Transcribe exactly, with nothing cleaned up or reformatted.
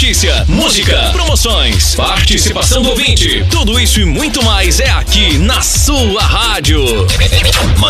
notícia, música, promoções, participação do ouvinte. Tudo isso e muito mais é aqui na sua rádio.